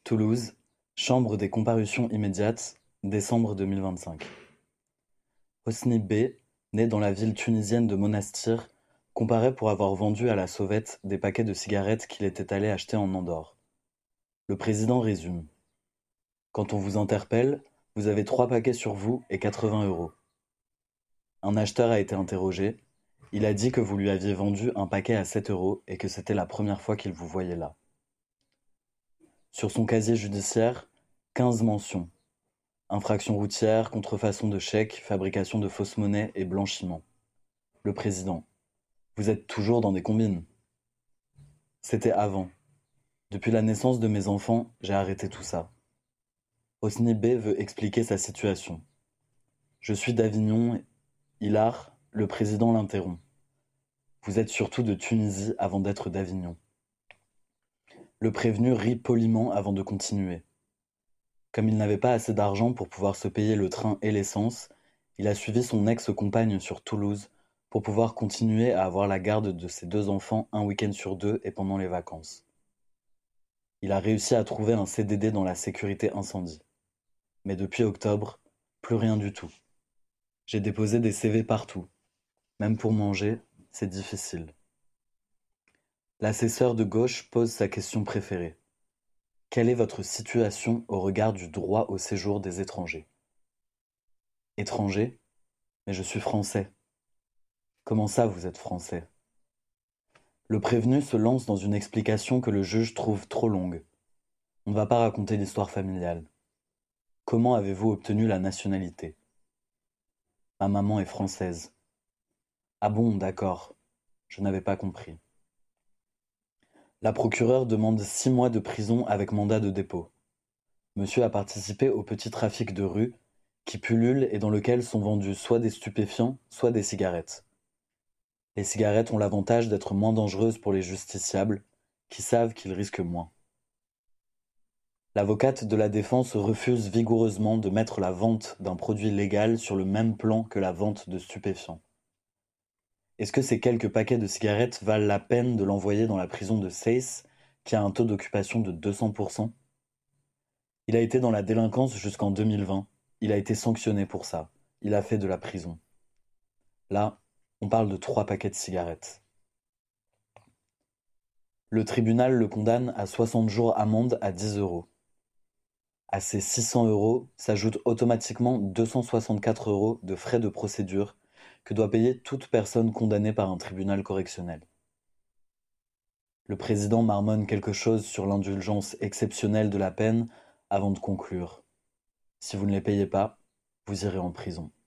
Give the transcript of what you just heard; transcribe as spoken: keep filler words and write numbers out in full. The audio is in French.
Toulouse, Chambre des comparutions immédiates, décembre deux mille vingt-cinq. Hosni B, né dans la ville tunisienne de Monastir, comparaît pour avoir vendu à la sauvette des paquets de cigarettes qu'il était allé acheter en Andorre. Le président résume. Quand on vous interpelle, vous avez trois paquets sur vous et quatre-vingts euros. Un acheteur a été interrogé. Il a dit que vous lui aviez vendu un paquet à sept euros et que c'était la première fois qu'il vous voyait là. Sur son casier judiciaire, quinze mentions. Infraction routière, contrefaçon de chèques, fabrication de fausses monnaies et blanchiment. Le président. Vous êtes toujours dans des combines. C'était avant. Depuis la naissance de mes enfants, j'ai arrêté tout ça. Hosni B veut expliquer sa situation. Je suis d'Avignon. Hilar, le président l'interrompt. Vous êtes surtout de Tunisie avant d'être d'Avignon. Le prévenu rit poliment avant de continuer. Comme il n'avait pas assez d'argent pour pouvoir se payer le train et l'essence, il a suivi son ex-compagne sur Toulouse pour pouvoir continuer à avoir la garde de ses deux enfants un week-end sur deux et pendant les vacances. Il a réussi à trouver un C D D dans la sécurité incendie. Mais depuis octobre, plus rien du tout. J'ai déposé des C V partout. Même pour manger, c'est difficile. L'assesseur de gauche pose sa question préférée. Quelle est votre situation au regard du droit au séjour des étrangers? Étranger? Mais je suis français. Comment ça, vous êtes français? Le prévenu se lance dans une explication que le juge trouve trop longue. On ne va pas raconter l'histoire familiale. Comment avez-vous obtenu la nationalité? Ma maman est française. Ah bon, d'accord. Je n'avais pas compris. La procureure demande six mois de prison avec mandat de dépôt. Monsieur a participé au petit trafic de rue qui pullule et dans lequel sont vendus soit des stupéfiants, soit des cigarettes. Les cigarettes ont l'avantage d'être moins dangereuses pour les justiciables, qui savent qu'ils risquent moins. L'avocate de la défense refuse vigoureusement de mettre la vente d'un produit légal sur le même plan que la vente de stupéfiants. Est-ce que ces quelques paquets de cigarettes valent la peine de l'envoyer dans la prison de Seyss, qui a un taux d'occupation de deux cents pour cent? Il a été dans la délinquance jusqu'en deux mille vingt. Il a été sanctionné pour ça. Il a fait de la prison. Là, on parle de trois paquets de cigarettes. Le tribunal le condamne à soixante jours amende à dix euros. À ces six cents euros s'ajoutent automatiquement deux cent soixante-quatre euros de frais de procédure que doit payer toute personne condamnée par un tribunal correctionnel. Le président marmonne quelque chose sur l'indulgence exceptionnelle de la peine avant de conclure. Si vous ne les payez pas, vous irez en prison.